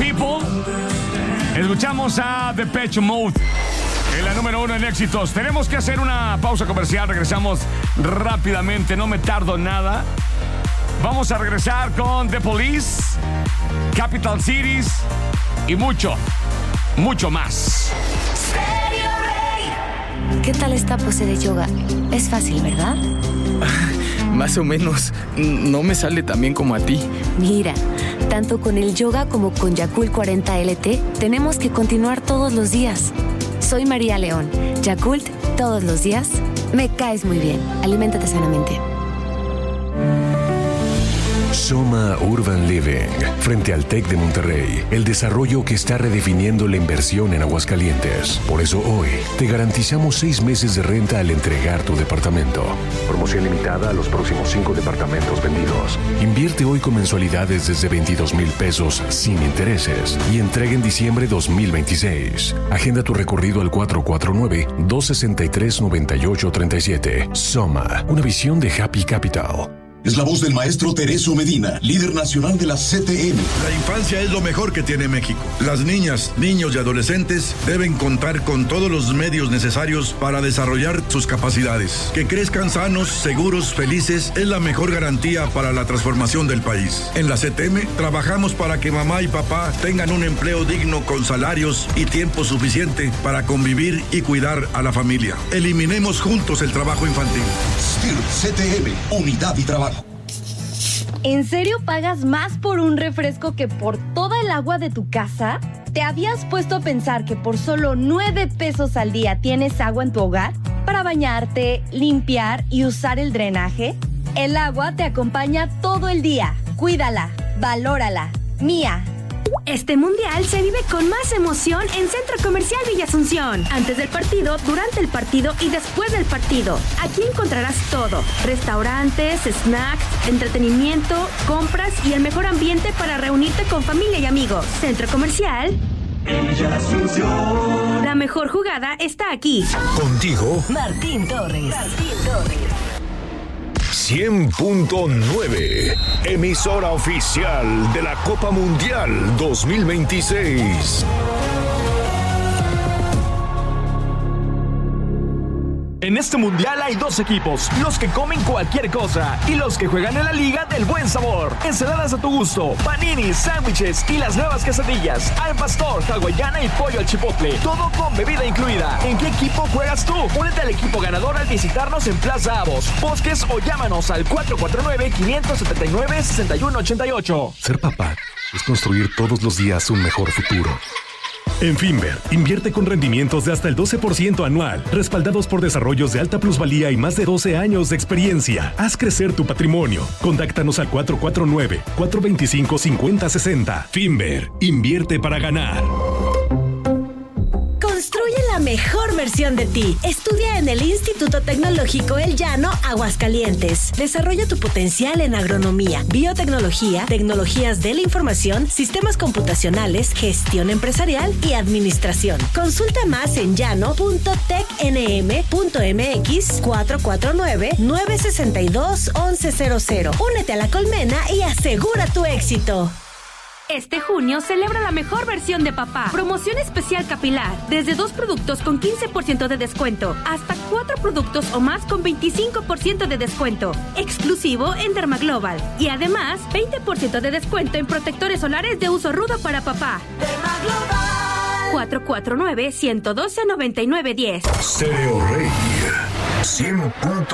People. Escuchamos a Depeche Mode en la número 1 en éxitos. Tenemos que hacer una pausa comercial. Regresamos rápidamente, no me tardo nada. Vamos a regresar con The Police, Capital Cities y mucho más. ¿Qué tal esta pose de yoga? Es fácil, ¿verdad? Más o menos. No me sale tan bien como a ti. Mira, tanto con el yoga como con Yakult 40 LT, tenemos que continuar todos los días. Soy María León. Yakult, todos los días. Me caes muy bien. Aliméntate sanamente. Soma Urban Living, frente al TEC de Monterrey, el desarrollo que está redefiniendo la inversión en Aguascalientes. Por eso hoy te garantizamos 6 meses de renta al entregar tu departamento. Promoción limitada a los próximos 5 departamentos vendidos. Invierte hoy con mensualidades desde 22,000 pesos sin intereses y entrega en diciembre 2026. Agenda tu recorrido al 449-263-9837. Soma, una visión de Happy Capital. Es la voz del maestro Tereso Medina, líder nacional de la CTM. La infancia es lo mejor que tiene México. Las niñas, niños y adolescentes deben contar con todos los medios necesarios para desarrollar sus capacidades. Que crezcan sanos, seguros, felices es la mejor garantía para la transformación del país. En la CTM trabajamos para que mamá y papá tengan un empleo digno con salarios y tiempo suficiente para convivir y cuidar a la familia. Eliminemos juntos el trabajo infantil. STIR CTM, unidad y trabajo. ¿En serio pagas más por un refresco que por toda el agua de tu casa? ¿Te habías puesto a pensar que por solo 9 pesos al día tienes agua en tu hogar para bañarte, limpiar y usar el drenaje? El agua te acompaña todo el día. Cuídala, valórala. Mía. Este mundial se vive con más emoción en Centro Comercial Villa Asunción. Antes del partido, durante el partido y después del partido. Aquí encontrarás todo: restaurantes, snacks, entretenimiento, compras y el mejor ambiente para reunirte con familia y amigos. Centro Comercial Villa Asunción. La mejor jugada está aquí. Contigo, Martín Torres. 100.9, emisora oficial de la Copa Mundial 2026. En este mundial hay 2 equipos, los que comen cualquier cosa y los que juegan en la liga del buen sabor. Ensaladas a tu gusto, paninis, sándwiches y las nuevas quesadillas al pastor, hawaiana y pollo al chipotle. Todo con bebida incluida. ¿En qué equipo juegas tú? Únete al equipo ganador al visitarnos en Plaza Avos, Bosques o llámanos al 449-579-6188. Ser papá es construir todos los días un mejor futuro. En Finver, invierte con rendimientos de hasta el 12% anual, respaldados por desarrollos de alta plusvalía y más de 12 años de experiencia. Haz crecer tu patrimonio. Contáctanos al 449-425-5060. Finver, invierte para ganar. Construye la mejor versión de ti. Estudia en el Instituto Tecnológico El Llano, Aguascalientes. Desarrolla tu potencial en agronomía, biotecnología, tecnologías de la información, sistemas computacionales, gestión empresarial y administración. Consulta más en llano.tecnm.mx 449-962-1100. Únete a la colmena y asegura tu éxito. Este junio celebra la mejor versión de papá. Promoción especial capilar. Desde 2 productos con 15% de descuento hasta 4 productos o más con 25% de descuento. Exclusivo en Dermaglobal. Y además, 20% de descuento en protectores solares de uso rudo para papá. Dermaglobal. 449-112-9910. Stereo Rey 100.9.